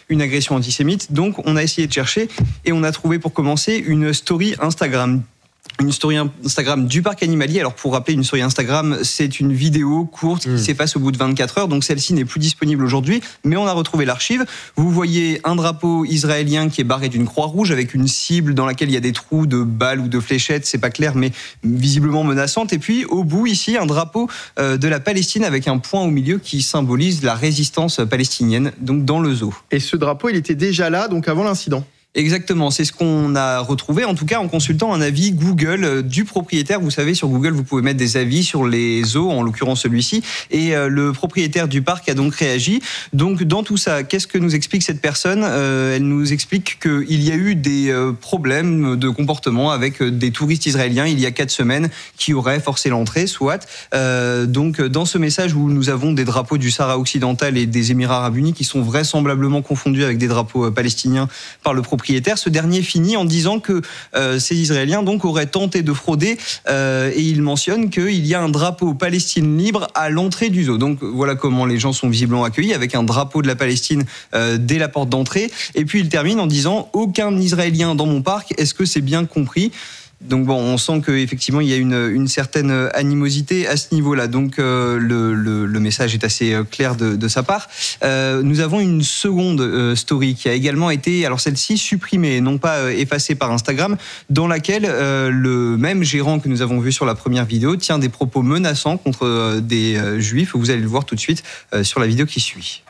une agression antisémite. Donc on a essayé de chercher et on a trouvé pour commencer une story Instagram. Une story Instagram du parc animalier. Alors pour rappeler, une story Instagram, c'est une vidéo courte qui s'efface au bout de 24 heures. Donc celle-ci n'est plus disponible aujourd'hui, mais on a retrouvé l'archive. Vous voyez un drapeau israélien qui est barré d'une croix rouge avec une cible dans laquelle il y a des trous de balles ou de fléchettes, c'est pas clair, mais visiblement menaçante. Et puis au bout ici, un drapeau de la Palestine avec un point au milieu qui symbolise la résistance palestinienne, donc dans le zoo. Et ce drapeau, il était déjà là, donc avant l'incident. Exactement, c'est ce qu'on a retrouvé, en tout cas en consultant un avis Google du propriétaire. Vous savez, sur Google, vous pouvez mettre des avis sur les zoos, en l'occurrence celui-ci, et le propriétaire du parc a donc réagi. Donc dans tout ça, qu'est-ce que nous explique cette personne ? Elle nous explique qu'il y a eu des problèmes de comportement avec des touristes israéliens il y a 4 semaines qui auraient forcé l'entrée, soit. Donc dans ce message où nous avons des drapeaux du Sahara occidental et des Émirats arabes unis qui sont vraisemblablement confondus avec des drapeaux palestiniens par le propriétaire, ce dernier finit en disant que ces Israéliens donc auraient tenté de frauder et il mentionne qu'il y a un drapeau Palestine libre à l'entrée du zoo. Donc voilà comment les gens sont visiblement accueillis, avec un drapeau de la Palestine dès la porte d'entrée. Et puis il termine en disant « Aucun Israélien dans mon parc, est-ce que c'est bien compris ?» Donc bon, on sent qu'effectivement il y a une certaine animosité à ce niveau-là. Donc le message est assez clair de sa part. Nous avons une seconde story qui a également été, alors celle-ci supprimée, non pas effacée par Instagram, dans laquelle le même gérant que nous avons vu sur la première vidéo tient des propos menaçants contre des juifs. Vous allez le voir tout de suite sur la vidéo qui suit.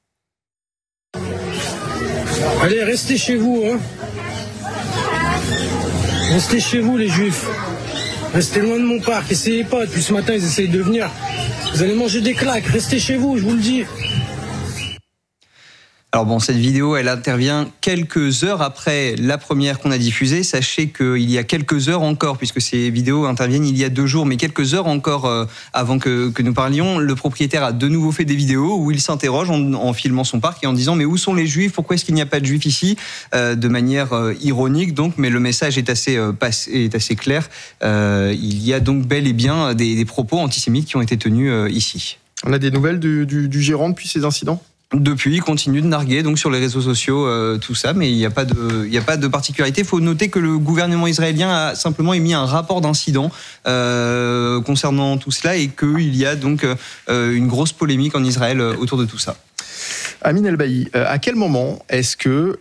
Allez, restez chez vous, hein. Restez chez vous, les juifs. Restez loin de mon parc. Essayez pas. Depuis ce matin, ils essayent de venir. Vous allez manger des claques. Restez chez vous, je vous le dis. Alors bon, cette vidéo, elle intervient quelques heures après la première qu'on a diffusée. Sachez qu'il y a quelques heures encore, puisque ces vidéos interviennent il y a 2 jours, mais quelques heures encore avant que nous parlions, le propriétaire a de nouveau fait des vidéos où il s'interroge en filmant son parc et en disant « Mais où sont les juifs ? Pourquoi est-ce qu'il n'y a pas de juifs ici ?» de manière ironique, donc, mais le message est assez clair. Il y a donc bel et bien des propos antisémites qui ont été tenus ici. On a des nouvelles du gérant depuis ces incidents ? Depuis, il continue de narguer donc sur les réseaux sociaux tout ça, mais il n'y a pas de particularité. Il faut noter que le gouvernement israélien a simplement émis un rapport d'incident concernant tout cela et qu'il y a donc une grosse polémique en Israël autour de tout ça. Amine Elbaï, à quel moment est-ce que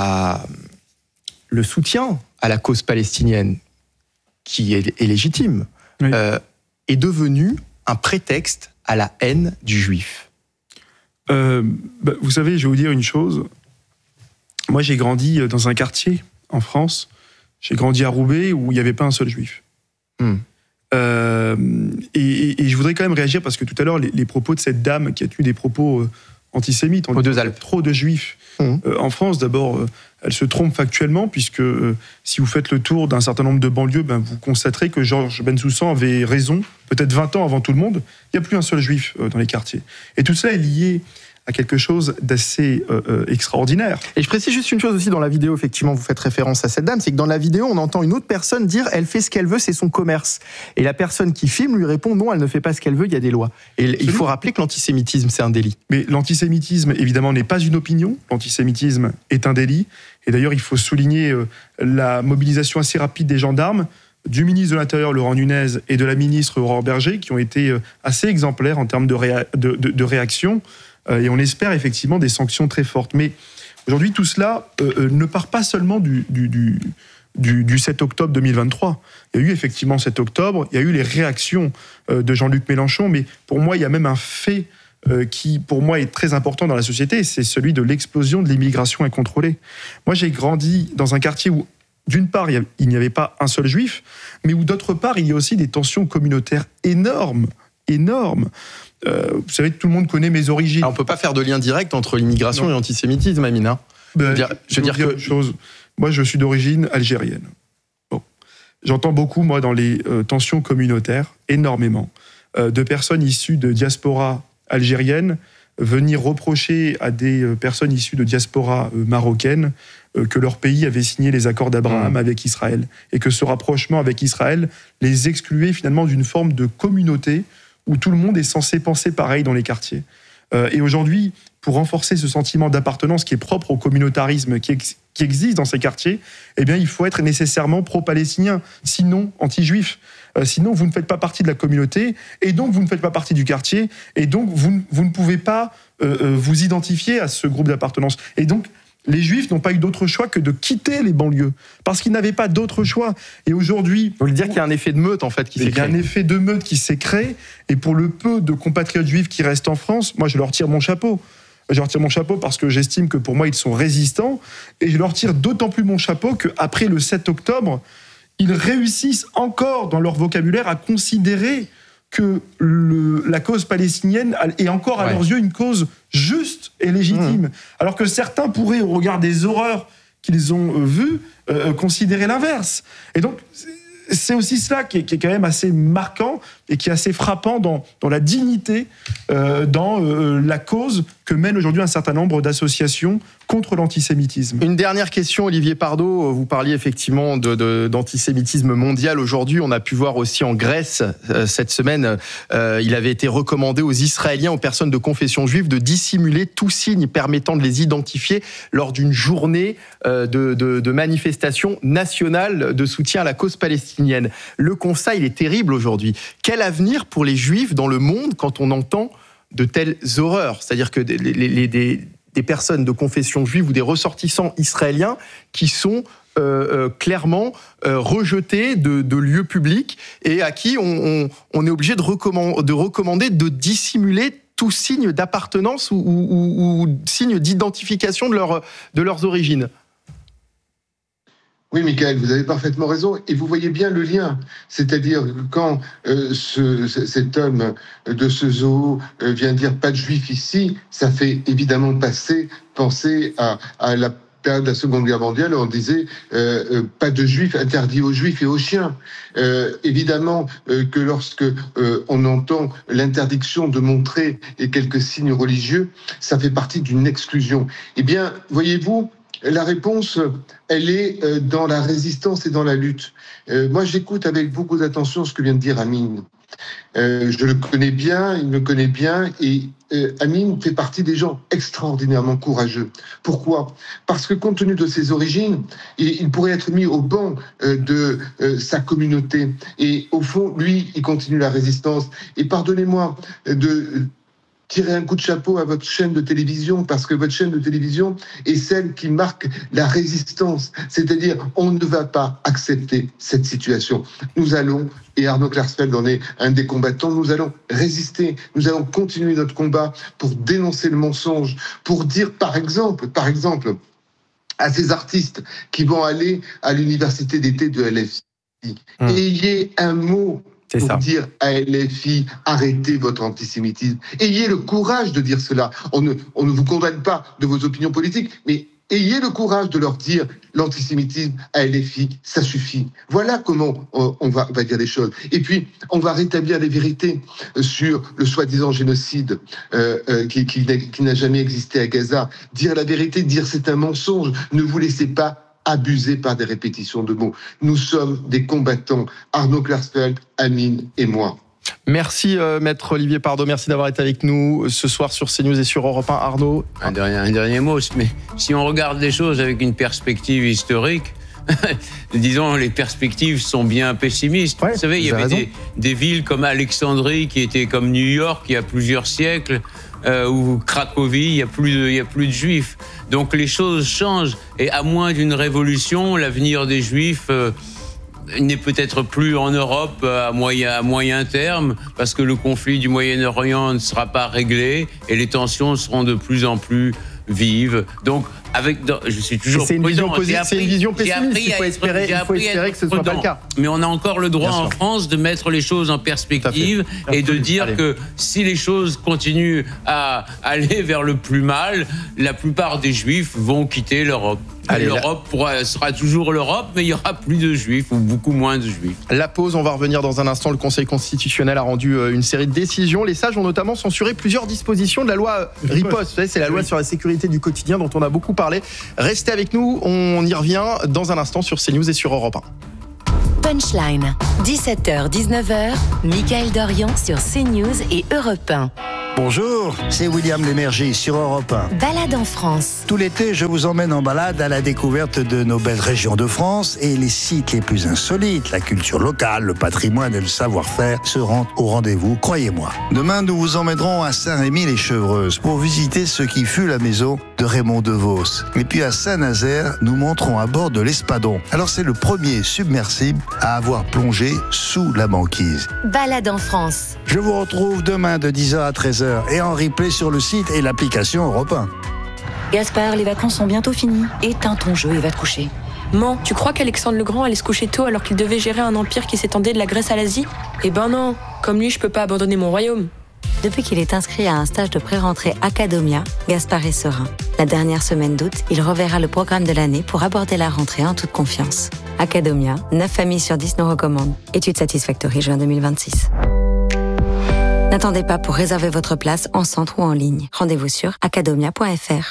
le soutien à la cause palestinienne, qui est légitime, oui, est devenu un prétexte à la haine du juif ? Vous savez, je vais vous dire une chose. Moi, j'ai grandi dans un quartier en France. J'ai grandi à Roubaix où il n'y avait pas un seul juif. Et je voudrais quand même réagir parce que tout à l'heure, les propos de cette dame qui a tenu des propos antisémites, on dit trop de juifs en France. D'abord, elle se trompe factuellement puisque si vous faites le tour d'un certain nombre de banlieues, vous constaterez que Georges Bensoussan avait raison, peut-être 20 ans avant tout le monde. Il n'y a plus un seul juif dans les quartiers. Et tout cela est lié à quelque chose d'assez extraordinaire. Et je précise juste une chose aussi dans la vidéo, effectivement, vous faites référence à cette dame, c'est que dans la vidéo, on entend une autre personne dire « elle fait ce qu'elle veut, c'est son commerce ». Et la personne qui filme lui répond « non, elle ne fait pas ce qu'elle veut, il y a des lois ». Et il faut rappeler que l'antisémitisme, c'est un délit. Mais l'antisémitisme, évidemment, n'est pas une opinion. L'antisémitisme est un délit. Et d'ailleurs, il faut souligner la mobilisation assez rapide des gendarmes, du ministre de l'Intérieur, Laurent Nunez, et de la ministre Aurore Berger, qui ont été assez exemplaires en termes de réaction. Et on espère effectivement des sanctions très fortes. Mais aujourd'hui, tout cela ne part pas seulement du 7 octobre 2023. Il y a eu effectivement 7 octobre, il y a eu les réactions de Jean-Luc Mélenchon, mais pour moi, il y a même un fait qui, pour moi, est très important dans la société, c'est celui de l'explosion de l'immigration incontrôlée. Moi, j'ai grandi dans un quartier où, d'une part, il n'y avait pas un seul juif, mais où, d'autre part, il y a aussi des tensions communautaires énormes. Vous savez, tout le monde connaît mes origines. Alors, on ne peut pas faire de lien direct entre l'immigration et l'antisémitisme, Amina. Je veux dire une chose. Moi, je suis d'origine algérienne. Bon. J'entends beaucoup, moi, dans les tensions communautaires, énormément, de personnes issues de diaspora algérienne venir reprocher à des personnes issues de diaspora marocaine que leur pays avait signé les accords d'Abraham avec Israël et que ce rapprochement avec Israël les excluait finalement d'une forme de communauté où tout le monde est censé penser pareil dans les quartiers. Et aujourd'hui, pour renforcer ce sentiment d'appartenance qui est propre au communautarisme qui existe dans ces quartiers, eh bien, il faut être nécessairement pro-palestinien, sinon anti-juif. Sinon, vous ne faites pas partie de la communauté, et donc vous ne faites pas partie du quartier, et donc vous ne pouvez pas vous identifier à ce groupe d'appartenance. Et donc, les Juifs n'ont pas eu d'autre choix que de quitter les banlieues, parce qu'ils n'avaient pas d'autre choix. Et aujourd'hui... Vous voulez dire qu'il y a un effet de meute, en fait, qui s'est créé. Il y a un effet de meute qui s'est créé, et pour le peu de compatriotes juifs qui restent en France, moi, je leur tire mon chapeau. Je leur tire mon chapeau parce que j'estime que, pour moi, ils sont résistants, et je leur tire d'autant plus mon chapeau qu'après le 7 octobre, ils réussissent encore, dans leur vocabulaire, à considérer que la cause palestinienne est encore à leurs yeux une cause juste et légitime. Alors que certains pourraient, au regard des horreurs qu'ils ont vues, considérer l'inverse. Et donc, c'est aussi cela qui est quand même assez marquant et qui est assez frappant dans la dignité, dans la cause que mènent aujourd'hui un certain nombre d'associations contre l'antisémitisme. Une dernière question, Olivier Pardo. Vous parliez effectivement d'antisémitisme mondial. Aujourd'hui, on a pu voir aussi en Grèce, cette semaine, il avait été recommandé aux Israéliens, aux personnes de confession juive, de dissimuler tout signe permettant de les identifier lors d'une journée de manifestation nationale de soutien à la cause palestinienne. Le constat, il est terrible aujourd'hui. Quel avenir pour les Juifs dans le monde quand on entend de telles horreurs ? C'est-à-dire que des personnes de confession juive ou des ressortissants israéliens qui sont clairement rejetés de lieux publics et à qui on est obligé de recommander de dissimuler tout signe d'appartenance ou signe d'identification de leurs origines. Oui, Michael, vous avez parfaitement raison. Et vous voyez bien le lien. C'est-à-dire que quand cet homme de ce zoo vient dire « pas de juifs ici », ça fait évidemment penser à la période de la Seconde Guerre mondiale où on disait pas de juifs, interdit aux juifs et aux chiens. Évidemment que lorsque on entend l'interdiction de montrer quelques signes religieux, ça fait partie d'une exclusion. Eh bien, voyez-vous, la réponse, elle est dans la résistance et dans la lutte. Moi, j'écoute avec beaucoup d'attention ce que vient de dire Amine. Je le connais bien, il me connaît bien, et Amine fait partie des gens extraordinairement courageux. Pourquoi ? Parce que compte tenu de ses origines, il pourrait être mis au banc de sa communauté. Et au fond, lui, il continue la résistance. Et pardonnez-moi de tirer un coup de chapeau à votre chaîne de télévision, parce que votre chaîne de télévision est celle qui marque la résistance. C'est-à-dire, on ne va pas accepter cette situation. Nous allons, et Arnaud Klarsfeld en est un des combattants, nous allons résister, nous allons continuer notre combat pour dénoncer le mensonge, pour dire, par exemple, à ces artistes qui vont aller à l'université d'été de LFI, ayez un mot pour dire à LFI, arrêtez votre antisémitisme. Ayez le courage de dire cela. On ne vous condamne pas de vos opinions politiques, mais ayez le courage de leur dire l'antisémitisme à LFI, ça suffit. Voilà comment on va dire les choses. Et puis, on va rétablir les vérités sur le soi-disant génocide qui n'a jamais existé à Gaza. Dire la vérité, dire c'est un mensonge. Ne vous laissez pas abusés par des répétitions de mots. Nous sommes des combattants, Arnaud Klarsfeld, Amine et moi. Merci Maître Olivier Pardo, merci d'avoir été avec nous ce soir sur CNews et sur Europe 1. Arnaud. Un dernier mot, mais si on regarde les choses avec une perspective historique, disons, les perspectives sont bien pessimistes. Ouais, vous savez, il y avait des villes comme Alexandrie qui étaient comme New York il y a plusieurs siècles, ou Cracovie, il y a plus de juifs. Donc les choses changent, et à moins d'une révolution, l'avenir des juifs n'est peut-être plus en Europe à moyen terme, parce que le conflit du Moyen-Orient ne sera pas réglé et les tensions seront de plus en plus vives. Donc, je suis toujours prudent. C'est une vision pessimiste. Il faut espérer que ce ne soit pas le cas. Mais on a encore le droit en France de mettre les choses en perspective et de dire que si les choses continuent à aller vers le plus mal, la plupart des Juifs vont quitter l'Europe. L'Europe sera toujours l'Europe, mais il y aura plus de Juifs ou beaucoup moins de Juifs. La pause, on va revenir dans un instant. Le Conseil constitutionnel a rendu une série de décisions. Les sages ont notamment censuré plusieurs dispositions de la loi Riposte. Vous savez, c'est la loi sur la sécurité du quotidien dont on a beaucoup parlé. Restez avec nous, on y revient dans un instant sur CNews et sur Europe 1. Punchline, 17h-19h, Michael Dorian sur CNews et Europe 1. Bonjour, c'est William Lémergie sur Europe 1. Balade en France. Tout l'été, je vous emmène en balade à la découverte de nos belles régions de France et les sites les plus insolites. La culture locale, le patrimoine et le savoir-faire seront au rendez-vous, croyez-moi. Demain, nous vous emmènerons à Saint-Rémy-les-Chevreuses pour visiter ce qui fut la maison de Raymond DeVos. Et puis à Saint-Nazaire, nous monterons à bord de l'Espadon. Alors c'est le premier submersible à avoir plongé sous la banquise. Balade en France. Je vous retrouve demain de 10h à 13h et en replay sur le site et l'application Europe 1. Gaspard, les vacances sont bientôt finies. Éteins ton jeu et va te coucher. Man, tu crois qu'Alexandre le Grand allait se coucher tôt alors qu'il devait gérer un empire qui s'étendait de la Grèce à l'Asie ? Eh ben non, comme lui, je peux pas abandonner mon royaume. Depuis qu'il est inscrit à un stage de pré-rentrée Academia, Gaspard est serein. La dernière semaine d'août, il reverra le programme de l'année pour aborder la rentrée en toute confiance. Academia, 9 familles sur 10 nous recommandent. Étude Satisfactory, juin 2026. N'attendez pas pour réserver votre place en centre ou en ligne. Rendez-vous sur academia.fr.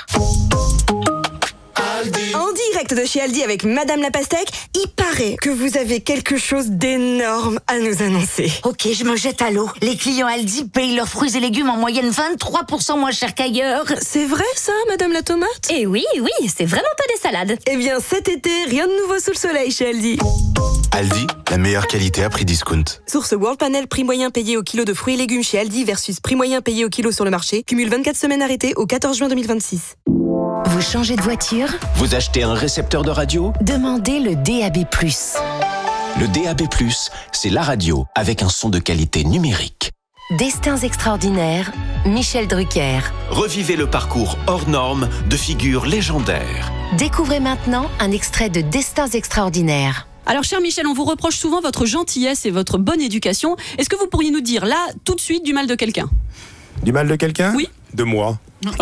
En direct de chez Aldi avec Madame la Pastèque, il paraît que vous avez quelque chose d'énorme à nous annoncer. Ok, je me jette à l'eau. Les clients Aldi payent leurs fruits et légumes en moyenne 23% moins cher qu'ailleurs. C'est vrai ça, Madame la Tomate ? Eh oui, c'est vraiment pas des salades. Eh bien cet été, rien de nouveau sous le soleil chez Aldi. Aldi, la meilleure qualité à prix discount. Source World Panel, prix moyen payé au kilo de fruits et légumes chez Aldi versus prix moyen payé au kilo sur le marché. Cumule 24 semaines arrêtées au 14 juin 2026. Vous changez de voiture ? Vous achetez un récepteur de radio ? Demandez le DAB+. Le DAB+, c'est la radio avec un son de qualité numérique. Destins extraordinaires, Michel Drucker. Revivez le parcours hors norme de figures légendaires. Découvrez maintenant un extrait de Destins extraordinaires. Alors, cher Michel, on vous reproche souvent votre gentillesse et votre bonne éducation. Est-ce que vous pourriez nous dire, là, tout de suite, du mal de quelqu'un ? Du mal de quelqu'un ? Oui. De moi.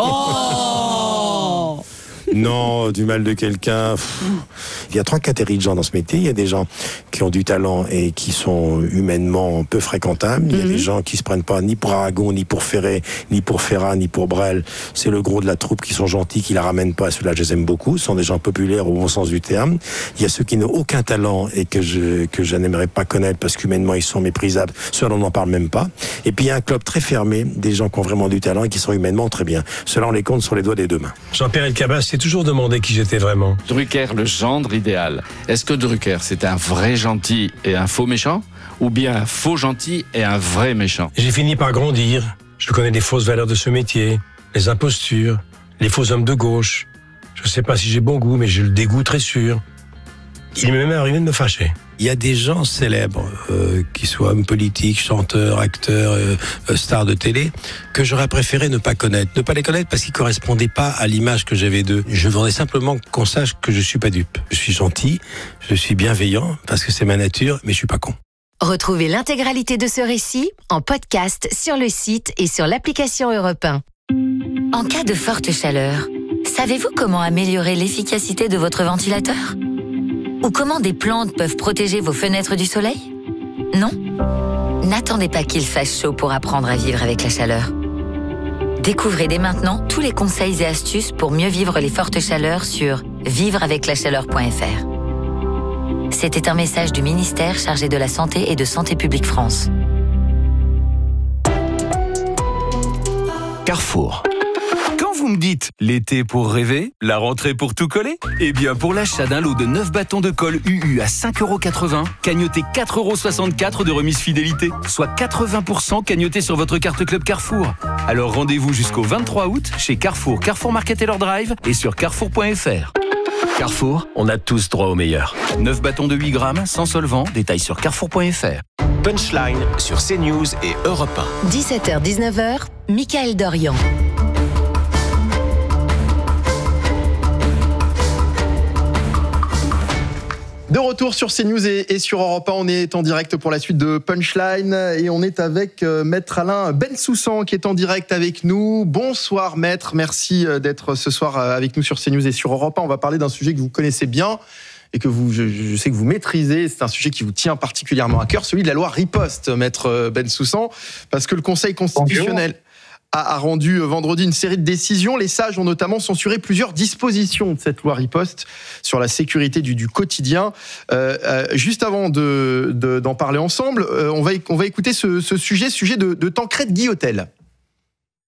Oh Non, du mal de quelqu'un. Il y a 3 catégories de gens dans ce métier. Il y a des gens qui ont du talent et qui sont humainement peu fréquentables. Il y a des gens qui se prennent pas ni pour Aragon, ni pour Ferré, ni pour Ferrat, ni pour Brel. C'est le gros de la troupe qui sont gentils, qui la ramènent pas. Ceux-là, je les aime beaucoup. Ce sont des gens populaires au bon sens du terme. Il y a ceux qui n'ont aucun talent et que je n'aimerais pas connaître parce qu'humainement ils sont méprisables. Ceux-là, on n'en parle même pas. Et puis il y a un club très fermé, des gens qui ont vraiment du talent et qui sont humainement très bien. Ceux-là, on les compte sur les doigts des 2 mains. Jean-Pierre Elkabbach s'est toujours demandé qui j'étais vraiment. Drucker, le gendre idéal. Est-ce que Drucker, c'est un vrai gentil et un faux méchant ? Ou bien un faux gentil et un vrai méchant ? J'ai fini par grandir. Je connais les fausses valeurs de ce métier, les impostures, les faux hommes de gauche. Je sais pas si j'ai bon goût, mais j'ai le dégoût très sûr. Il m'est même arrivé de me fâcher. Il y a des gens célèbres, qui soient hommes politiques, chanteurs, acteurs, stars de télé, que j'aurais préféré ne pas connaître. Ne pas les connaître parce qu'ils correspondaient pas à l'image que j'avais d'eux. Je voudrais simplement qu'on sache que je suis pas dupe. Je suis gentil, je suis bienveillant, parce que c'est ma nature, mais je suis pas con. Retrouvez l'intégralité de ce récit en podcast sur le site et sur l'application Europe 1. En cas de forte chaleur, savez-vous comment améliorer l'efficacité de votre ventilateur ? Ou comment des plantes peuvent protéger vos fenêtres du soleil ? Non ? N'attendez pas qu'il fasse chaud pour apprendre à vivre avec la chaleur. Découvrez dès maintenant tous les conseils et astuces pour mieux vivre les fortes chaleurs sur vivreaveclachaleur.fr. C'était un message du ministère chargé de la Santé et de Santé publique France. Carrefour. Quand vous me dites l'été pour rêver, la rentrée pour tout coller, eh bien pour l'achat d'un lot de 9 bâtons de colle UU à 5,80 €, cagnotez 4,64 € de remise fidélité, soit 80% cagnoté sur votre carte Club Carrefour. Alors rendez-vous jusqu'au 23 août chez Carrefour, Carrefour Market et leur drive et sur carrefour.fr. Carrefour, on a tous droit au meilleur. 9 bâtons de 8 grammes, sans solvant, détails sur carrefour.fr. Punchline sur CNews et Europe 1. 17h-19h, Mickaël Dorian. De retour sur CNews et sur Europe 1, on est en direct pour la suite de Punchline et on est avec Maître Alain Bensoussan qui est en direct avec nous. Bonsoir Maître, merci d'être ce soir avec nous sur CNews et sur Europe 1. On va parler d'un sujet que vous connaissez bien et que je sais que vous maîtrisez. C'est un sujet qui vous tient particulièrement à cœur, celui de la loi Riposte, Maître Bensoussan, parce que le Conseil constitutionnel a rendu vendredi une série de décisions. Les sages ont notamment censuré plusieurs dispositions de cette loi Riposte sur la sécurité du quotidien. Juste avant d'en parler ensemble, on va écouter ce sujet de Tancrède Guillotel.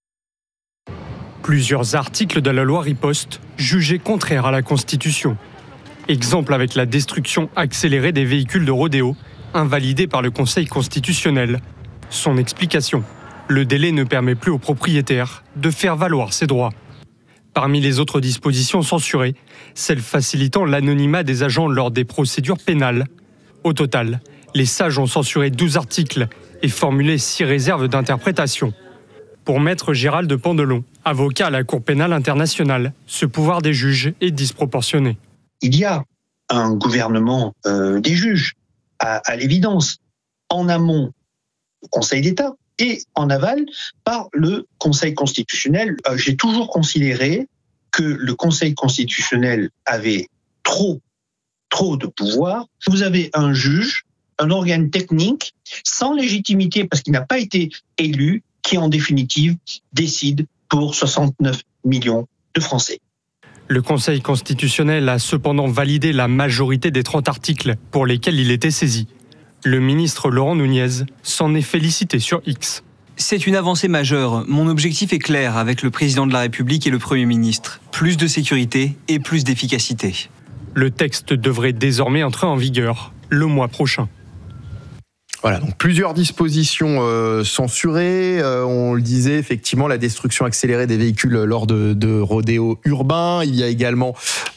Plusieurs articles de la loi Riposte jugés contraires à la Constitution. Exemple avec la destruction accélérée des véhicules de rodéo, invalidée par le Conseil constitutionnel. Son explication: le délai ne permet plus aux propriétaires de faire valoir ses droits. Parmi les autres dispositions censurées, celle facilitant l'anonymat des agents lors des procédures pénales. Au total, les sages ont censuré 12 articles et formulé 6 réserves d'interprétation. Pour maître Gérald Pandelon, avocat à la Cour pénale internationale, ce pouvoir des juges est disproportionné. Il y a un gouvernement des juges, à l'évidence, en amont au Conseil d'État et en aval par le Conseil constitutionnel. J'ai toujours considéré que le Conseil constitutionnel avait trop de pouvoir. Vous avez un juge, un organe technique, sans légitimité parce qu'il n'a pas été élu, qui en définitive décide pour 69 millions de Français. Le Conseil constitutionnel a cependant validé la majorité des 30 articles pour lesquels il était saisi. Le ministre Laurent Nunez s'en est félicité sur X. C'est une avancée majeure. Mon objectif est clair avec le président de la République et le Premier ministre. Plus de sécurité et plus d'efficacité. Le texte devrait désormais entrer en vigueur le mois prochain. Voilà, donc plusieurs dispositions censurées. On le disait, effectivement, la destruction accélérée des véhicules lors de rodéos urbains. Il y a également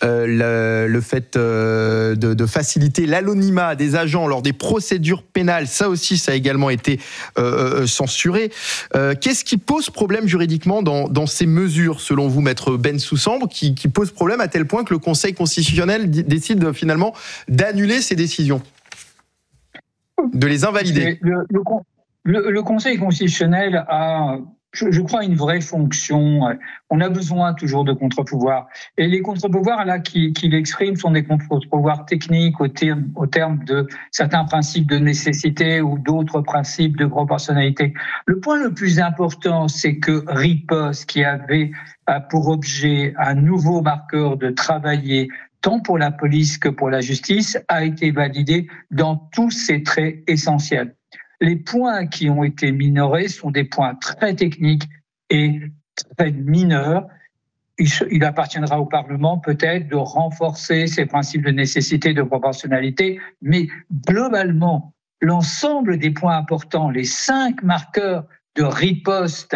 le fait de faciliter l'anonymat des agents lors des procédures pénales. Ça aussi, ça a également été censuré. Qu'est-ce qui pose problème juridiquement dans ces mesures, selon vous, maître Bensoussan, qui pose problème à tel point que le Conseil constitutionnel décide finalement d'annuler ces décisions, de les invalider? Le Conseil constitutionnel a, je crois, une vraie fonction. On a besoin toujours de contre-pouvoirs. Et les contre-pouvoirs là qu'il exprime sont des contre-pouvoirs techniques au terme de certains principes de nécessité ou d'autres principes de proportionnalité. Le point le plus important, c'est que Riposte, qui avait pour objet un nouveau marqueur de travailler tant pour la police que pour la justice, a été validé dans tous ses traits essentiels. Les points qui ont été minorés sont des points très techniques et très mineurs. Il appartiendra au Parlement peut-être de renforcer ces principes de nécessité, de proportionnalité, mais globalement, l'ensemble des points importants, les 5 marqueurs de riposte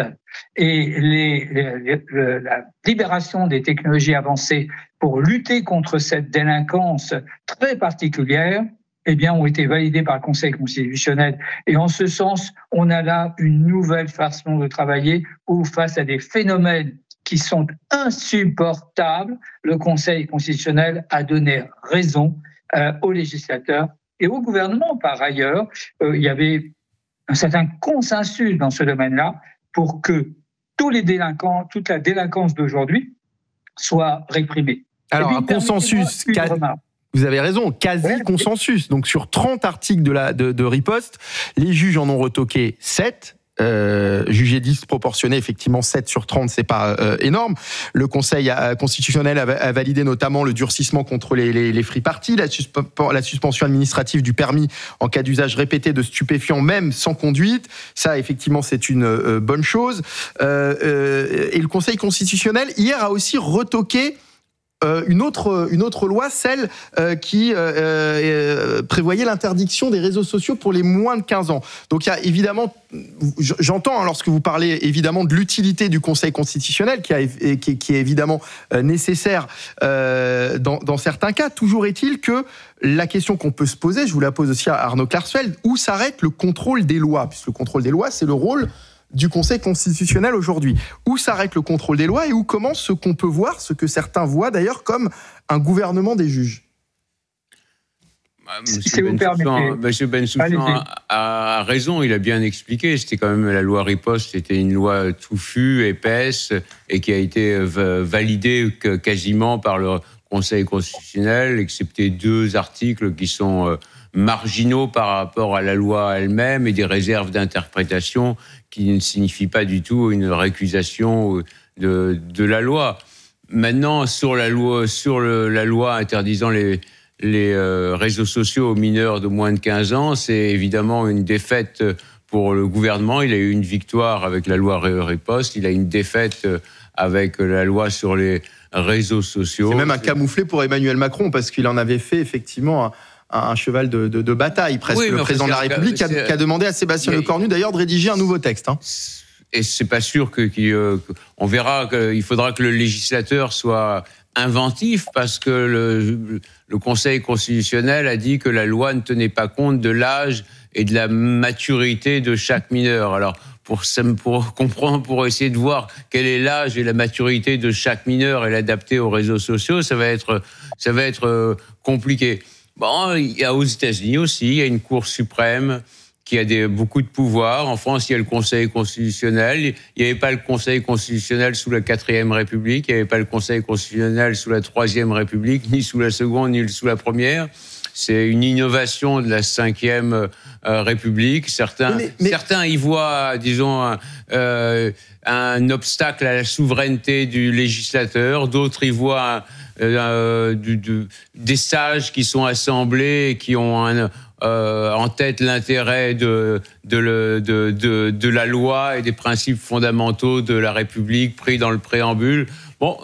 et la libération des technologies avancées pour lutter contre cette délinquance très particulière, eh bien, ont été validés par le Conseil constitutionnel. Et en ce sens, on a là une nouvelle façon de travailler où, face à des phénomènes qui sont insupportables, le Conseil constitutionnel a donné raison aux législateurs et au gouvernement. Par ailleurs, il y avait un certain consensus dans ce domaine-là pour que tous les délinquants, toute la délinquance d'aujourd'hui soit réprimée. Alors, un consensus, vous avez raison, quasi-consensus. Donc, sur 30 articles de riposte, les juges en ont retoqué 7. Jugé disproportionné, effectivement 7 sur 30, c'est pas énorme. Le Conseil constitutionnel a validé notamment le durcissement contre les free parties, la suspension administrative du permis en cas d'usage répété de stupéfiants, même sans conduite. Ça, effectivement, c'est une bonne chose. Et le Conseil constitutionnel, hier, a aussi retoqué une autre loi, celle qui prévoyait l'interdiction des réseaux sociaux pour les moins de 15 ans. Donc il y a évidemment, j'entends lorsque vous parlez évidemment de l'utilité du Conseil constitutionnel qui est évidemment nécessaire dans certains cas. Toujours est-il que la question qu'on peut se poser, je vous la pose aussi à Arnaud Klarsfeld, où s'arrête le contrôle des lois? Puisque le contrôle des lois, c'est le rôle du Conseil constitutionnel aujourd'hui. Où s'arrête le contrôle des lois et où commence ce qu'on peut voir, ce que certains voient d'ailleurs comme un gouvernement des juges? Monsieur Bensoussan a raison, il a bien expliqué. C'était quand même la loi Riposte, c'était une loi touffue, épaisse, et qui a été validée quasiment par le Conseil constitutionnel, excepté 2 articles qui sont marginaux par rapport à la loi elle-même et des réserves d'interprétation qui ne signifient pas du tout une récusation de la loi. Maintenant, sur la loi interdisant les réseaux sociaux aux mineurs de moins de 15 ans, c'est évidemment une défaite pour le gouvernement. Il a eu une victoire avec la loi Riposte, il a une défaite avec la loi sur les réseaux sociaux. C'est même un camouflet pour Emmanuel Macron, parce qu'il en avait fait effectivement un cheval de bataille, presque, le président de la République, qui a demandé à Sébastien Lecornu, d'ailleurs, de rédiger un nouveau texte. Et c'est pas sûr on verra qu'il faudra que le législateur soit inventif, parce que le Conseil constitutionnel a dit que la loi ne tenait pas compte de l'âge et de la maturité de chaque mineur. Alors, pour comprendre, pour essayer de voir quel est l'âge et la maturité de chaque mineur et l'adapter aux réseaux sociaux, ça va être compliqué. Bon, il y a aux États-Unis aussi, il y a une Cour suprême qui a beaucoup de pouvoir. En France, il y a le Conseil constitutionnel. Il n'y avait pas le Conseil constitutionnel sous la 4e République, il n'y avait pas le Conseil constitutionnel sous la 3e République, ni sous la 2e, ni sous la 1re. C'est une innovation de la 5e République. Certains y voient, disons, un obstacle à la souveraineté du législateur. D'autres y voient des sages qui sont assemblés et qui ont en tête l'intérêt de la loi et des principes fondamentaux de la République pris dans le préambule. Bon,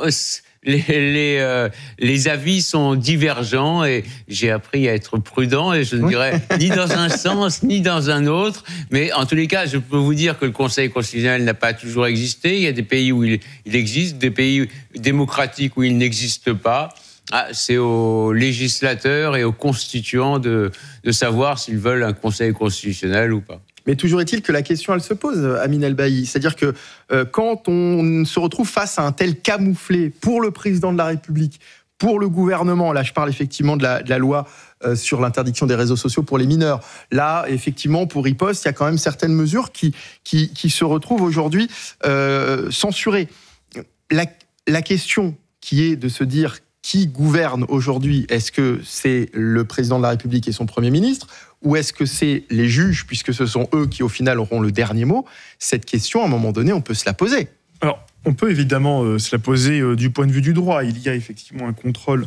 les avis sont divergents et j'ai appris à être prudent, et je ne dirais ni dans un sens ni dans un autre, mais en tous les cas, je peux vous dire que le Conseil constitutionnel n'a pas toujours existé. Il y a des pays où il existe, des pays démocratiques où il n'existe pas. C'est aux législateurs et aux constituants de savoir s'ils veulent un Conseil constitutionnel ou pas. Mais toujours est-il que la question, elle se pose, Amine El-Bailly. C'est-à-dire que quand on se retrouve face à un tel camouflet pour le président de la République, pour le gouvernement, là je parle effectivement de la loi sur l'interdiction des réseaux sociaux pour les mineurs. Là, effectivement, pour riposte, il y a quand même certaines mesures qui se retrouvent aujourd'hui censurées. La question qui est de se dire qui gouverne aujourd'hui, est-ce que c'est le président de la République et son Premier ministre, ou est-ce que c'est les juges, puisque ce sont eux qui, au final, auront le dernier mot? Cette question, à un moment donné, on peut se la poser. Alors, on peut évidemment se la poser du point de vue du droit. Il y a effectivement un contrôle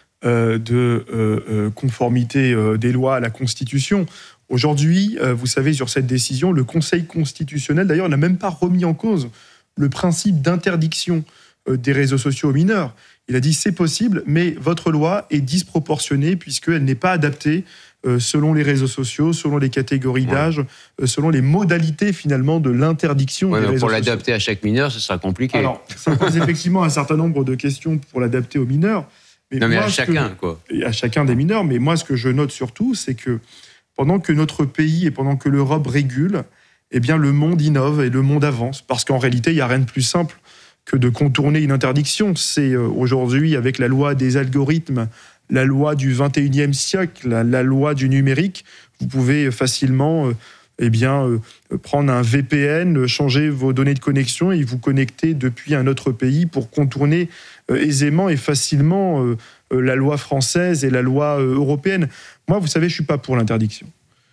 de conformité des lois à la Constitution. Aujourd'hui, vous savez, sur cette décision, le Conseil constitutionnel, d'ailleurs, n'a même pas remis en cause le principe d'interdiction des réseaux sociaux aux mineurs. Il a dit c'est possible, mais votre loi est disproportionnée puisqu'elle n'est pas adaptée selon les réseaux sociaux, selon les catégories d'âge, selon les modalités finalement de l'interdiction des réseaux sociaux. Pour l'adapter à chaque mineur, ce sera compliqué. Alors, ça pose effectivement un certain nombre de questions pour l'adapter aux mineurs. Mais à chacun, quoi. À chacun des mineurs. Mais moi, ce que je note surtout, c'est que pendant que notre pays et pendant que l'Europe régule, eh bien, le monde innove et le monde avance. Parce qu'en réalité, il n'y a rien de plus simple que de contourner une interdiction. C'est aujourd'hui, avec la loi des algorithmes, la loi du 21e siècle, la loi du numérique, vous pouvez facilement prendre un VPN, changer vos données de connexion et vous connecter depuis un autre pays pour contourner aisément et facilement la loi française et la loi européenne. Moi, vous savez, je ne suis pas pour l'interdiction.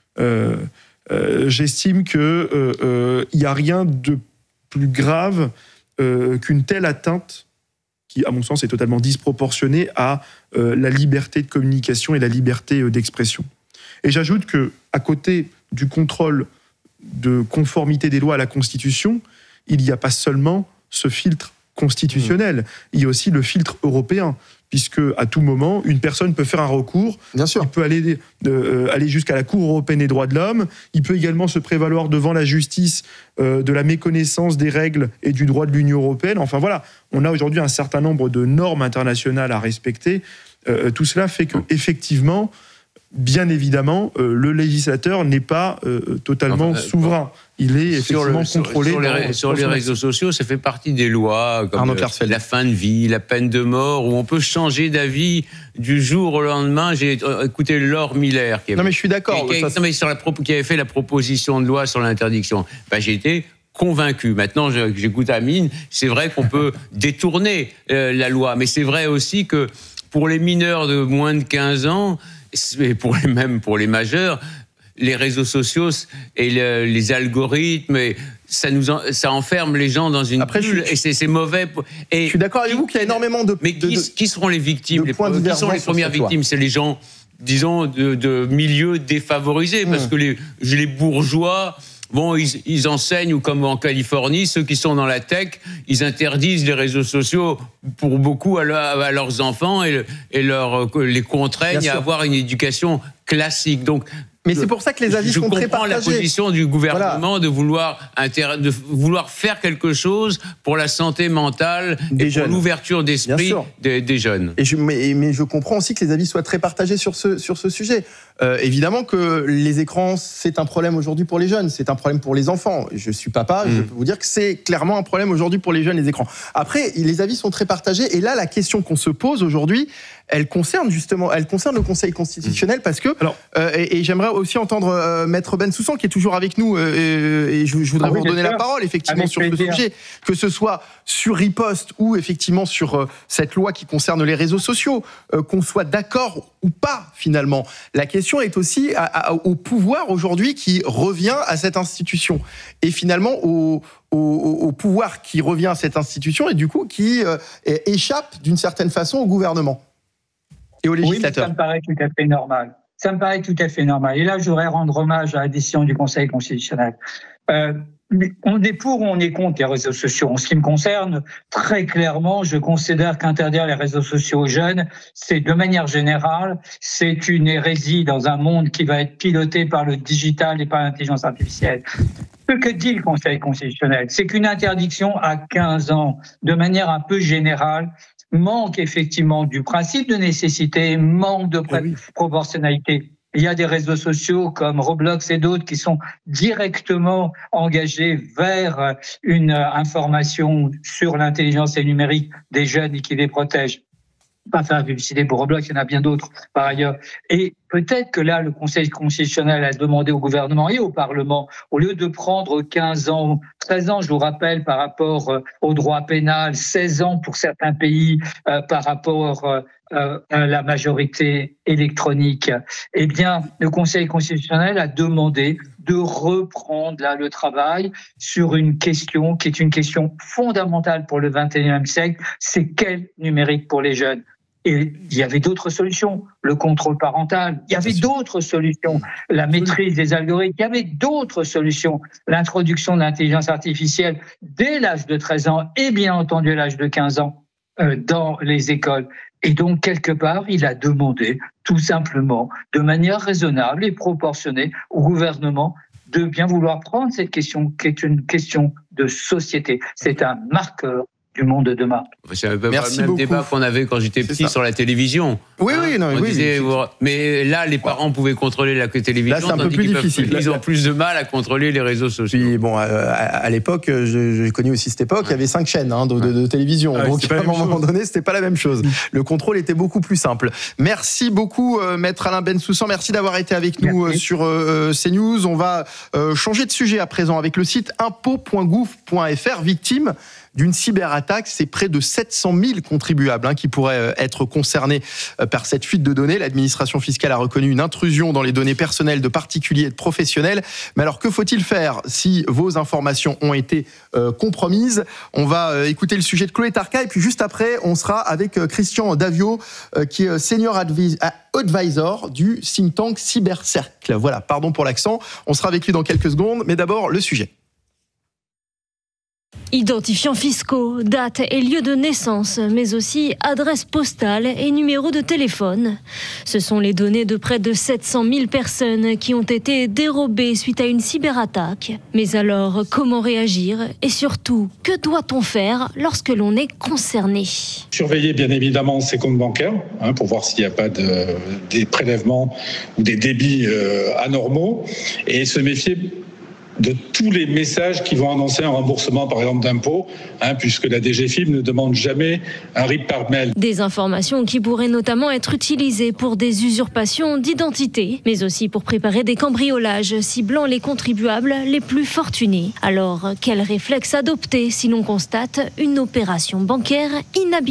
J'estime qu'il n'y a rien de plus grave qu'une telle atteinte qui, à mon sens, est totalement disproportionnée à la liberté de communication et la liberté d'expression. Et j'ajoute qu'à côté du contrôle de conformité des lois à la Constitution, il n'y a pas seulement ce filtre constitutionnel, il y a aussi le filtre européen, puisque à tout moment, une personne peut faire un recours, bien sûr. Il peut aller jusqu'à la Cour européenne des droits de l'homme, il peut également se prévaloir devant la justice de la méconnaissance des règles et du droit de l'Union européenne. Enfin voilà, on a aujourd'hui un certain nombre de normes internationales à respecter. Tout cela fait que, effectivement, bien évidemment, le législateur n'est pas totalement souverain. Il est effectivement contrôlé. Sur les réseaux sociaux, ça fait partie des lois comme la fin de vie, la peine de mort, où on peut changer d'avis du jour au lendemain. J'ai écouté Laure Miller qui mais je suis d'accord. Qui avait fait la proposition de loi sur l'interdiction. J'ai été convaincu. Maintenant, j'écoute Amine. C'est vrai qu'on peut détourner la loi, mais c'est vrai aussi que pour les mineurs de moins de 15 ans, et pour les majeurs, les réseaux sociaux et les algorithmes, ça enferme les gens dans une bulle, et c'est mauvais. Et je suis d'accord avec vous qu'il y a énormément de... Mais qui seront les victimes? Qui sont les premières victimes? C'est les gens, disons, de milieux défavorisés, parce que les bourgeois bon, ils enseignent, ou comme en Californie, ceux qui sont dans la tech, ils interdisent les réseaux sociaux pour beaucoup à leurs enfants et les contraignent à avoir une éducation classique. Donc, mais c'est pour ça que les avis sont très partagés. Je comprends la position du gouvernement de vouloir faire quelque chose pour la santé mentale et pour l'ouverture d'esprit des jeunes. Mais je comprends aussi que les avis soient très partagés sur ce sujet. Évidemment que les écrans, c'est un problème aujourd'hui pour les jeunes, c'est un problème pour les enfants. Je suis papa, je peux vous dire que c'est clairement un problème aujourd'hui pour les jeunes, les écrans. Après, les avis sont très partagés, et là, la question qu'on se pose aujourd'hui, elle concerne le Conseil constitutionnel, parce que, et j'aimerais aussi entendre Maître Bensoussan, qui est toujours avec nous, et je voudrais vous redonner la parole, effectivement, sur ce sujet, que ce soit sur Riposte ou effectivement sur cette loi qui concerne les réseaux sociaux, qu'on soit d'accord ou pas, finalement. La question est aussi au pouvoir aujourd'hui qui revient à cette institution, et finalement au pouvoir qui revient à cette institution, et du coup qui échappe d'une certaine façon au gouvernement et aux législateurs. Oui, ça me paraît tout à fait normal. Ça me paraît tout à fait normal. Et là, je voudrais rendre hommage à la décision du Conseil constitutionnel. On est pour ou on est contre les réseaux sociaux. En ce qui me concerne, très clairement, je considère qu'interdire les réseaux sociaux aux jeunes, c'est de manière générale, c'est une hérésie dans un monde qui va être piloté par le digital et par l'intelligence artificielle. Ce que dit le Conseil constitutionnel, c'est qu'une interdiction à 15 ans, de manière un peu générale, manque effectivement du principe de nécessité, manque de proportionnalité. Il y a des réseaux sociaux comme Roblox et d'autres qui sont directement engagés vers une information sur l'intelligence et le numérique des jeunes et qui les protègent. Pas faire la publicité pour Roblox, il y en a bien d'autres par ailleurs. Et peut-être que là, le Conseil constitutionnel a demandé au gouvernement et au Parlement, au lieu de prendre 15 ans, 13 ans, je vous rappelle, par rapport au droit pénal, 16 ans pour certains pays par rapport à la majorité électronique, eh bien, le Conseil constitutionnel a demandé de reprendre là le travail sur une question qui est une question fondamentale pour le 21e siècle, c'est quel numérique pour les jeunes ? Et il y avait d'autres solutions, le contrôle parental, il y avait d'autres solutions, la maîtrise des algorithmes, il y avait d'autres solutions, l'introduction de l'intelligence artificielle dès l'âge de 13 ans et bien entendu à l'âge de 15 ans dans les écoles. Et donc, quelque part, il a demandé, tout simplement, de manière raisonnable et proportionnée au gouvernement de bien vouloir prendre cette question, qui est une question de société. C'est un marqueur du monde de demain. C'est un peu le même débat qu'on avait quand j'étais petit sur la télévision. Oui, disait, mais là, les parents pouvaient contrôler la télévision, là, c'est un peu plus difficile. Ils ont plus de mal à contrôler les réseaux sociaux. Puis, bon, à l'époque, j'ai connu aussi cette époque, il y avait 5 chaînes de télévision. Donc, à un moment donné, c'était pas la même chose. Le contrôle était beaucoup plus simple. Merci beaucoup, Maître Alain Bensoussan. Merci d'avoir été avec nous sur CNews. On va changer de sujet à présent avec le site impôt.gouv.fr, victime d'une cyberattaque. C'est près de 700 000 contribuables qui pourraient être concernés par cette fuite de données. L'administration fiscale a reconnu une intrusion dans les données personnelles de particuliers et de professionnels. Mais alors, que faut-il faire si vos informations ont été compromises ? On va écouter le sujet de Chloé Tarka, et puis juste après, on sera avec Christian Davio, qui est senior advisor du think tank Cybercercle. Voilà, pardon pour l'accent. On sera avec lui dans quelques secondes, mais d'abord, le sujet. Identifiants fiscaux, date et lieu de naissance, mais aussi adresse postale et numéro de téléphone. Ce sont les données de près de 700 000 personnes qui ont été dérobées suite à une cyberattaque. Mais alors, comment réagir ? Et surtout, que doit-on faire lorsque l'on est concerné ? Surveiller bien évidemment ses comptes bancaires pour voir s'il n'y a pas des prélèvements ou des débits anormaux, et se méfier de tous les messages qui vont annoncer un remboursement, par exemple, d'impôts, puisque la DGFiP ne demande jamais un RIB par mail. Des informations qui pourraient notamment être utilisées pour des usurpations d'identité, mais aussi pour préparer des cambriolages ciblant les contribuables les plus fortunés. Alors, quel réflexe adopter si l'on constate une opération bancaire inhabituelle ?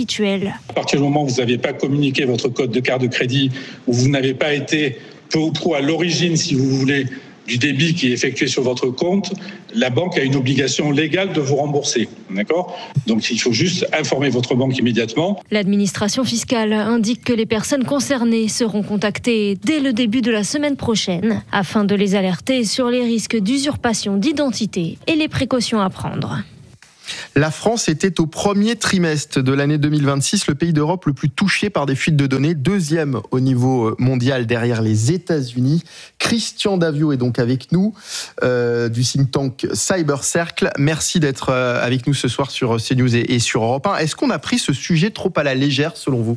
À partir du moment où vous n'avez pas communiqué votre code de carte de crédit, où vous n'avez pas été peu ou prou à l'origine, si vous voulez, du débit qui est effectué sur votre compte, la banque a une obligation légale de vous rembourser. D'accord ? Donc il faut juste informer votre banque immédiatement. L'administration fiscale indique que les personnes concernées seront contactées dès le début de la semaine prochaine afin de les alerter sur les risques d'usurpation d'identité et les précautions à prendre. La France était au premier trimestre de l'année 2026 le pays d'Europe le plus touché par des fuites de données, deuxième au niveau mondial derrière les États-Unis. Christian Davio est donc avec nous du think tank Cyber Circle. Merci d'être avec nous ce soir sur CNews et sur Europe 1. Est-ce qu'on a pris ce sujet trop à la légère selon vous ?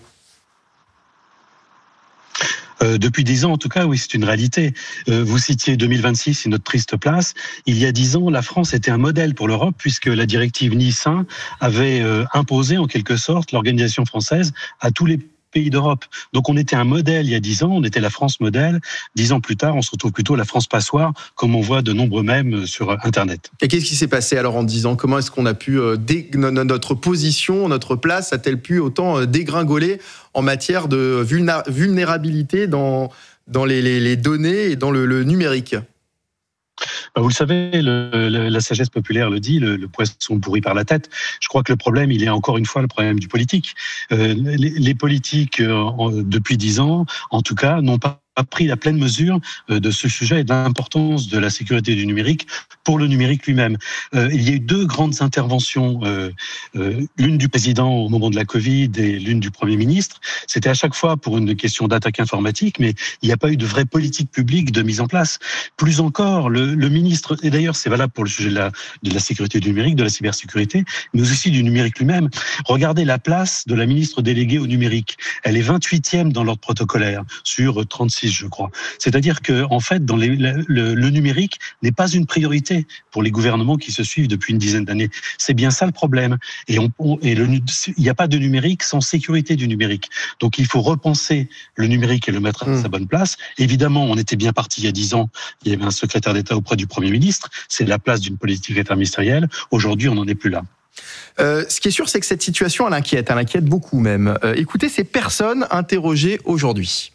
Depuis 10 ans, en tout cas, oui, c'est une réalité. Vous citiez 2026, c'est notre triste place. Il y a 10 ans, la France était un modèle pour l'Europe puisque la directive Nice 1 avait imposé en quelque sorte l'organisation française à tous les pays d'Europe. Donc on était un modèle il y a 10 ans, on était la France modèle. 10 ans plus tard, on se retrouve plutôt la France passoire, comme on voit de nombreux mèmes sur Internet. Et qu'est-ce qui s'est passé alors en 10 ans ? Comment est-ce qu'on a pu, notre position, notre place a-t-elle pu autant dégringoler en matière de vulnérabilité dans les données et dans le numérique ? Vous le savez, la sagesse populaire le dit, le poisson pourri par la tête. Je crois que le problème, il est encore une fois le problème du politique. Les politiques, depuis 10 ans, en tout cas, n'ont pas pris la pleine mesure de ce sujet et de l'importance de la sécurité du numérique pour le numérique lui-même. Il y a eu 2 grandes interventions, l'une du président au moment de la Covid et l'une du Premier ministre. C'était à chaque fois pour une question d'attaque informatique, mais il n'y a pas eu de vraie politique publique de mise en place. Plus encore, le ministre, et d'ailleurs c'est valable pour le sujet de la sécurité du numérique, de la cybersécurité, mais aussi du numérique lui-même. Regardez la place de la ministre déléguée au numérique. Elle est 28e dans l'ordre protocolaire sur 36, je crois. C'est-à-dire que, en fait, le numérique n'est pas une priorité pour les gouvernements qui se suivent depuis une dizaine d'années. C'est bien ça le problème. Et il n'y a pas de numérique sans sécurité du numérique. Donc il faut repenser le numérique et le mettre à sa bonne place. Évidemment, on était bien parti il y a 10 ans. Il y avait un secrétaire d'État auprès du Premier ministre. C'est la place d'une politique interministérielle. Aujourd'hui, on n'en est plus là. Ce qui est sûr, c'est que cette situation, elle inquiète beaucoup même. Écoutez ces personnes interrogées aujourd'hui.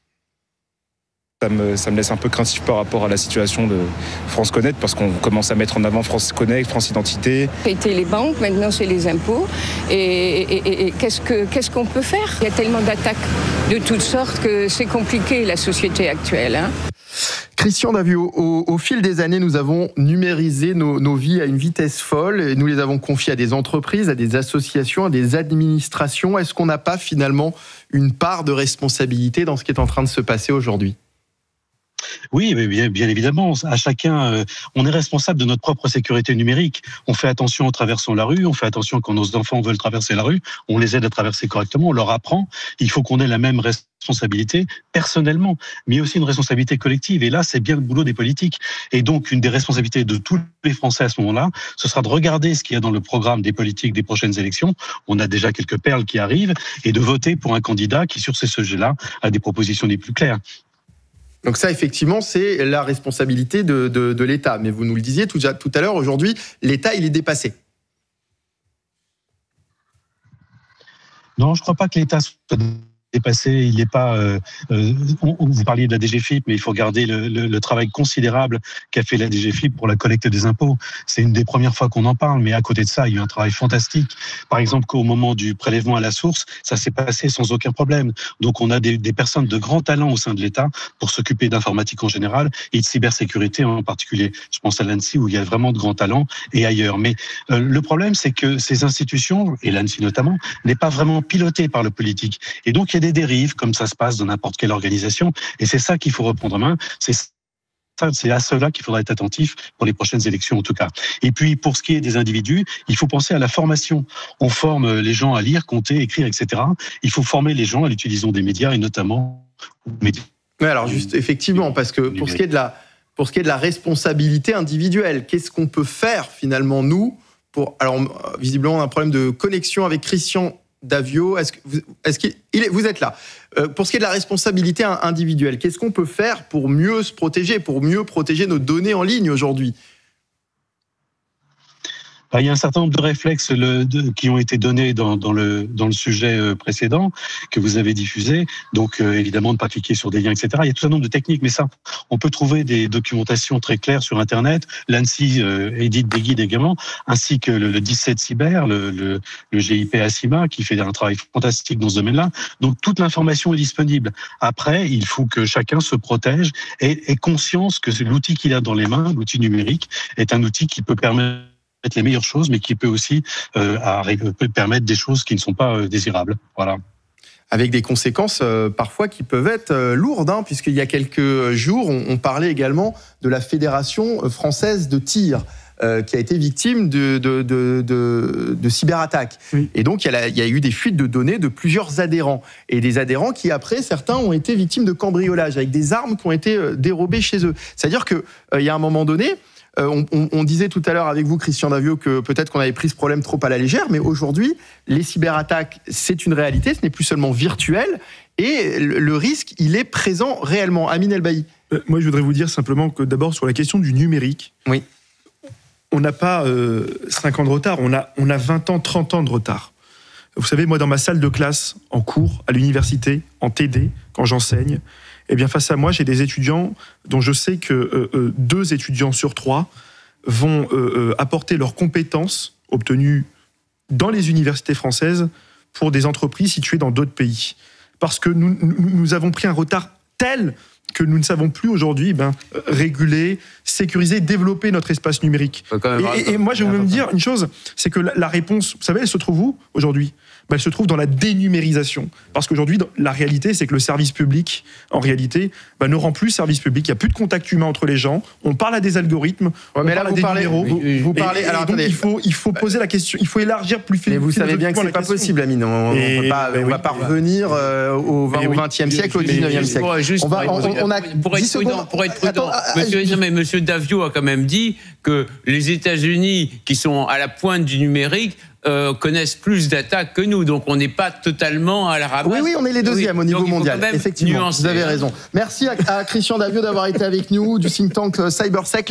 Ça me laisse un peu craintif par rapport à la situation de France Connect parce qu'on commence à mettre en avant France Connect, France Identité. C'était les banques, maintenant c'est les impôts. Et qu'est-ce qu'on peut faire ? Il y a tellement d'attaques de toutes sortes que c'est compliqué la société actuelle. Christian Davio, au fil des années, nous avons numérisé nos vies à une vitesse folle et nous les avons confiées à des entreprises, à des associations, à des administrations. Est-ce qu'on n'a pas finalement une part de responsabilité dans ce qui est en train de se passer aujourd'hui ? Oui, mais bien évidemment, à chacun, on est responsable de notre propre sécurité numérique. On fait attention en traversant la rue, on fait attention quand nos enfants veulent traverser la rue, on les aide à traverser correctement, on leur apprend. Il faut qu'on ait la même responsabilité personnellement, mais aussi une responsabilité collective. Et là, c'est bien le boulot des politiques. Et donc, une des responsabilités de tous les Français à ce moment-là, ce sera de regarder ce qu'il y a dans le programme des politiques des prochaines élections. On a déjà quelques perles qui arrivent, et de voter pour un candidat qui, sur ces sujets-là, a des propositions les plus claires. Donc ça, effectivement, c'est la responsabilité de l'État. Mais vous nous le disiez tout à l'heure, aujourd'hui, l'État, il est dépassé. Non, je ne crois pas que l'État soit dépassé. Il n'est pas. Vous parliez de la DGFiP, mais il faut regarder le travail considérable qu'a fait la DGFiP pour la collecte des impôts. C'est une des premières fois qu'on en parle, mais à côté de ça, il y a eu un travail fantastique. Par exemple, qu'au moment du prélèvement à la source, ça s'est passé sans aucun problème. Donc, on a des personnes de grand talent au sein de l'État pour s'occuper d'informatique en général et de cybersécurité en particulier. Je pense à l'ANSSI où il y a vraiment de grands talents et ailleurs. Mais le problème, c'est que ces institutions, et l'ANSSI notamment, n'est pas vraiment pilotée par le politique. Et donc, il y a des dérives, comme ça se passe dans n'importe quelle organisation, et c'est ça qu'il faut reprendre en main, c'est à cela qu'il faudra être attentif pour les prochaines élections en tout cas. Et puis pour ce qui est des individus, il faut penser à la formation. On forme les gens à lire, compter, écrire, etc. Il faut former les gens à l'utilisation des médias et notamment aux médias. Oui, alors juste effectivement, parce que pour ce qui est de la responsabilité individuelle, qu'est-ce qu'on peut faire finalement nous pour... Alors visiblement on a un problème de connexion avec Christian Davio, vous êtes là. Pour ce qui est de la responsabilité individuelle, qu'est-ce qu'on peut faire pour mieux se protéger, pour mieux protéger nos données en ligne aujourd'hui ? Il y a un certain nombre de réflexes qui ont été donnés dans le sujet précédent que vous avez diffusé. Donc, évidemment, ne pas cliquer sur des liens, etc. Il y a tout un nombre de techniques, mais ça, on peut trouver des documentations très claires sur Internet. L'ANSSI édite des guides également, ainsi que le 17 Cyber, le GIP ACIMA, qui fait un travail fantastique dans ce domaine-là. Donc, toute l'information est disponible. Après, il faut que chacun se protège et ait conscience que l'outil qu'il a dans les mains, l'outil numérique, est un outil qui peut permettre les meilleures choses, mais qui peut aussi permettre des choses qui ne sont pas désirables. Voilà. Avec des conséquences parfois qui peuvent être lourdes, puisqu'il y a quelques jours, on parlait également de la Fédération française de tir, qui a été victime de cyberattaques. Oui. Et donc, il y a eu des fuites de données de plusieurs adhérents. Et des adhérents qui, après, certains ont été victimes de cambriolage, avec des armes qui ont été dérobées chez eux. C'est-à-dire qu'il y a un moment donné, on disait tout à l'heure avec vous, Christian Davio, que peut-être qu'on avait pris ce problème trop à la légère, mais aujourd'hui, les cyberattaques, c'est une réalité, ce n'est plus seulement virtuel, et le risque, il est présent réellement. Amine Elbaï. Moi, je voudrais vous dire simplement que d'abord, sur la question du numérique, oui. On n'a pas 5 ans de retard, on a 20 ans, 30 ans de retard. Vous savez, moi, dans ma salle de classe, en cours, à l'université, en TD, quand j'enseigne, eh bien, face à moi, j'ai des étudiants dont je sais que 2 étudiants sur 3 vont apporter leurs compétences obtenues dans les universités françaises pour des entreprises situées dans d'autres pays. Parce que nous avons pris un retard tel que nous ne savons plus aujourd'hui réguler, sécuriser, développer notre espace numérique. Et moi, je vais même dire une chose, c'est que la réponse, vous savez, elle se trouve où aujourd'hui ? Elle se trouve dans la dénumérisation. Parce qu'aujourd'hui, la réalité, c'est que le service public, en réalité, ne rend plus service public. Il n'y a plus de contact humain entre les gens. On parle à des algorithmes, on parle à des numéros. Vous parlez. Alors, donc, il faut poser la question. Il faut élargir plus. Mais vous savez bien que c'est pas possible, Amine. On ne va pas revenir au XXe siècle, au XIXe siècle. Pour être prudent, Monsieur Davio a quand même dit que les États-Unis, qui sont à la pointe du numérique, connaissent plus d'attaques que nous, donc on n'est pas totalement à la ramasse. Oui, on est les deuxièmes au niveau mondial, effectivement, vous avez raison. Merci à Christian Davio d'avoir été avec nous, du think tank Cybersec.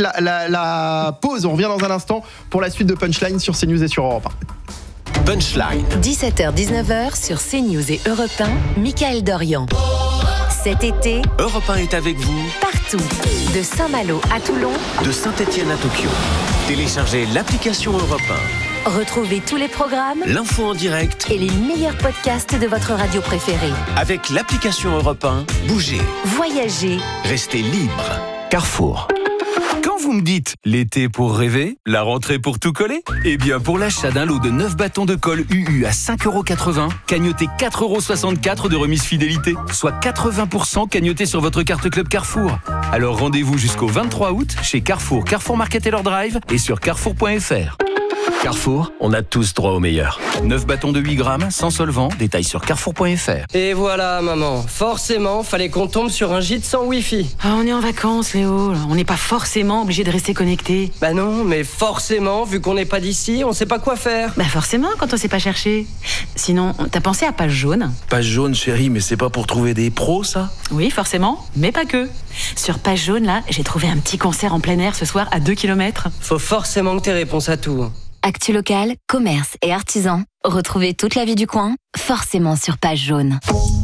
La pause, on revient dans un instant pour la suite de Punchline sur CNews et sur Europe 1. Punchline. 17h-19h sur CNews et Europe 1, Mickaël Dorian. Cet été, Europe 1 est avec vous partout, de Saint-Malo à Toulon, de Saint-Étienne à Tokyo. Téléchargez l'application Europe 1. Retrouvez tous les programmes, l'info en direct et les meilleurs podcasts de votre radio préférée. Avec l'application Europe 1, bougez, voyagez, restez libre. Carrefour. Quand vous me dites l'été pour rêver, la rentrée pour tout coller, eh bien pour l'achat d'un lot de 9 bâtons de colle UU à 5,80 €, cagnotez 4,64 € de remise fidélité, soit 80% cagnoté sur votre carte Club Carrefour. Alors rendez-vous jusqu'au 23 août chez Carrefour, Carrefour Market et leur drive et sur carrefour.fr. Carrefour, on a tous droit au meilleur. 9 bâtons de 8 grammes, sans solvant, détail sur carrefour.fr. Et voilà, maman, forcément, fallait qu'on tombe sur un gîte sans Wi-Fi. Ah, on est en vacances, Léo, on n'est pas forcément obligé de rester connecté. Bah non, mais forcément, vu qu'on n'est pas d'ici, on sait pas quoi faire. Bah forcément, quand on sait pas chercher. Sinon, t'as pensé à Page Jaune ? Page Jaune, chérie, mais c'est pas pour trouver des pros, ça ? Oui, forcément, mais pas que. Sur Page Jaune, là, j'ai trouvé un petit concert en plein air ce soir à 2 km. Faut forcément que t'aies réponse à tout. Actu local, commerce et artisans. Retrouvez toute la vie du coin, forcément sur Page Jaune.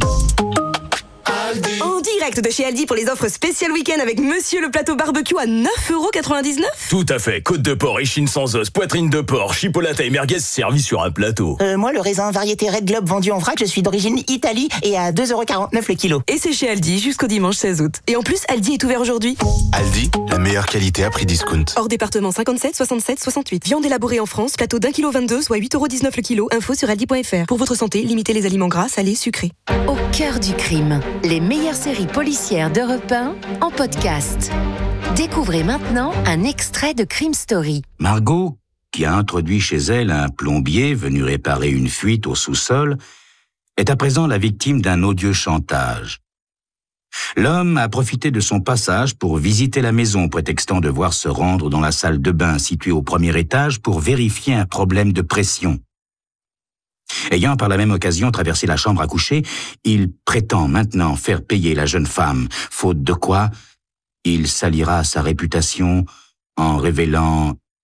En direct de chez Aldi pour les offres spéciales week-end avec Monsieur le plateau barbecue à 9,99 €. Tout à fait. Côte de porc, échine sans os, poitrine de porc, chipolata et merguez servis sur un plateau. Moi, le raisin variété Red Globe vendu en vrac, je suis d'origine Italie et à 2,49 € le kilo. Et c'est chez Aldi jusqu'au dimanche 16 août. Et en plus, Aldi est ouvert aujourd'hui. Aldi, la meilleure qualité à prix discount. Hors département 57, 67, 68. Viande élaborée en France, plateau d'1,22 kg, soit 8,19 € le kilo. Info sur aldi.fr. Pour votre santé, limitez les aliments gras, salés, sucrés. Au cœur du crime, les meilleures séries policières d'Europe 1 en podcast. Découvrez maintenant un extrait de Crime Story. Margot, qui a introduit chez elle un plombier venu réparer une fuite au sous-sol, est à présent la victime d'un odieux chantage. L'homme a profité de son passage pour visiter la maison, prétextant devoir se rendre dans la salle de bain située au premier étage pour vérifier un problème de pression. Ayant par la même occasion traversé la chambre à coucher, il prétend maintenant faire payer la jeune femme, faute de quoi il salira sa réputation en révélant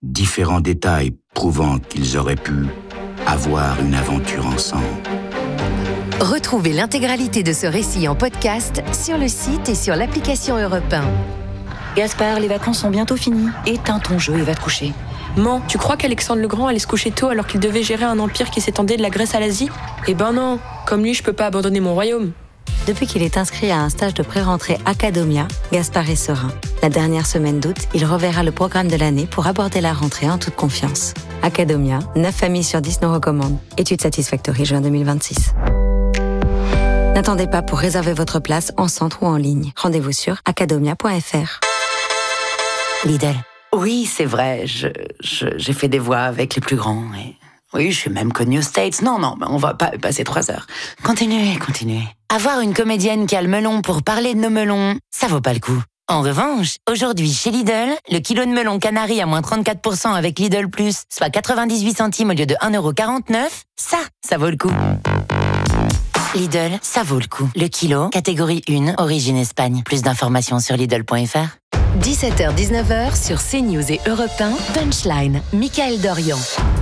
différents détails prouvant qu'ils auraient pu avoir une aventure ensemble. Retrouvez l'intégralité de ce récit en podcast sur le site et sur l'application Europe 1. Gaspard, les vacances sont bientôt finies. Éteins ton jeu et va te coucher. Man, tu crois qu'Alexandre le Grand allait se coucher tôt alors qu'il devait gérer un empire qui s'étendait de la Grèce à l'Asie ? Eh ben non, comme lui, je peux pas abandonner mon royaume. Depuis qu'il est inscrit à un stage de pré-rentrée Academia, Gaspard est serein. La dernière semaine d'août, il reverra le programme de l'année pour aborder la rentrée en toute confiance. Academia, 9 familles sur 10 nous recommandent. Étude Satisfactory, juin 2026. N'attendez pas pour réserver votre place en centre ou en ligne. Rendez-vous sur academia.fr. Lidl. Oui, c'est vrai, j'ai fait des voix avec les plus grands. Et... oui, je suis même connue aux States. Non, on va pas passer 3 heures. Continuez. Avoir une comédienne qui a le melon pour parler de nos melons, ça vaut pas le coup. En revanche, aujourd'hui, chez Lidl, le kilo de melon canari à moins 34% avec Lidl+, soit 98 centimes au lieu de 1,49 €, ça vaut le coup. Lidl, ça vaut le coup. Le kilo, catégorie 1, origine Espagne. Plus d'informations sur Lidl.fr. 17h-19h sur CNews et Europe 1, Punchline, Mickaël Dorian.